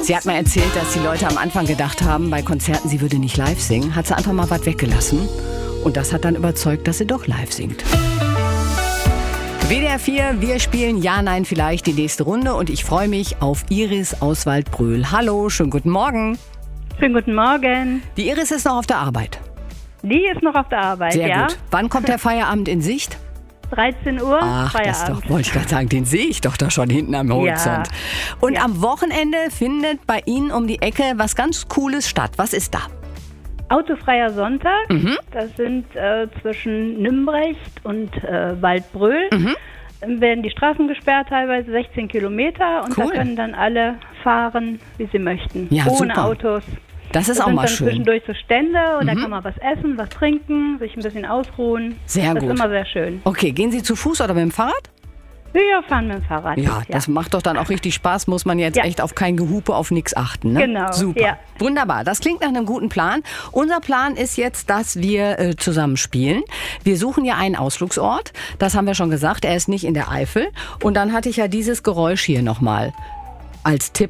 Sie hat mir erzählt, dass die Leute am Anfang gedacht haben, bei Konzerten, sie würde nicht live singen. Hat sie einfach mal was weggelassen. Und das hat dann überzeugt, dass sie doch live singt. WDR 4, wir spielen Ja, Nein, Vielleicht die nächste Runde. Und ich freue mich auf Iris aus Waldbröl. Hallo, schönen guten Morgen. Schönen guten Morgen. Die Iris ist noch auf der Arbeit. Die ist noch auf der Arbeit, Sehr ja. gut. Wann kommt der Feierabend in Sicht? 13 Uhr, Ach, das Feierabend. doch, wollte ich gerade sagen, den sehe ich doch da schon hinten am Horizont. Und Ja. am Wochenende findet bei Ihnen um die Ecke was ganz Cooles statt. Was ist da? Autofreier Sonntag, das sind zwischen Nümbrecht und Waldbröl. Werden die Straßen gesperrt, teilweise 16 Kilometer. Und Cool. da können dann alle fahren, wie sie möchten. Ja, ohne super. Autos. Das ist Da auch sind mal dann schön. zwischendurch so Stände und da kann man was essen, was trinken, sich ein bisschen ausruhen. Sehr das gut. ist immer sehr schön. Okay, gehen Sie zu Fuß oder mit dem Fahrrad? Wir fahren mit dem Fahrrad. Ja, das macht doch dann auch richtig Spaß. Muss man jetzt Ja. echt auf kein Gehupe, auf nichts achten. Ne? Genau, Super. ja. Wunderbar. Das klingt nach einem guten Plan. Unser Plan ist jetzt, dass wir zusammen spielen. Wir suchen ja einen Ausflugsort. Das haben wir schon gesagt. Er ist nicht in der Eifel. Und dann hatte ich ja dieses Geräusch hier nochmal als Tipp.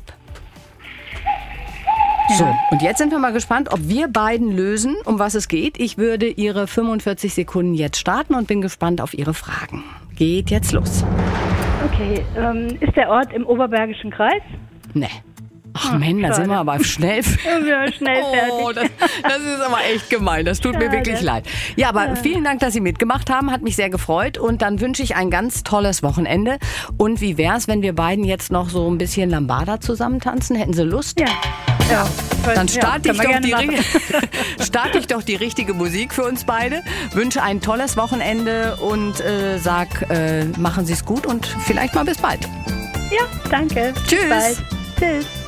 So, und jetzt sind wir mal gespannt, ob wir beiden lösen, um was es geht. Ich würde Ihre 45 Sekunden jetzt starten und bin gespannt auf Ihre Fragen. Geht jetzt los. Okay, ist der Ort im Oberbergischen Kreis? Nee. Ach Mann, da sind wir aber schnell. Ja, schnell Oh, fertig. das ist aber echt gemein. Das tut mir Schade. wirklich leid. Ja, aber vielen Dank, dass Sie mitgemacht haben. Hat mich sehr gefreut. Und dann wünsche ich ein ganz tolles Wochenende. Und wie wär's, wenn wir beiden jetzt noch so ein bisschen Lambada zusammen tanzen? Hätten Sie Lust? Ja. Ja. Dann starte ich, können wir gerne machen. starte ich doch die richtige Musik für uns beide. Wünsche ein tolles Wochenende und sag, machen Sie es gut und vielleicht mal bis bald. Ja, danke. Tschüss. Bis bald. Tschüss.